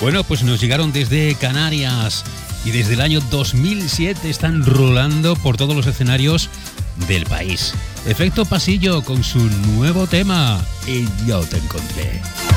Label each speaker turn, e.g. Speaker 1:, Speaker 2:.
Speaker 1: Bueno, pues nos llegaron desde Canarias y desde el año 2007 están rolando por todos los escenarios del país. Efecto Pasillo con su nuevo tema, Y yo te encontré.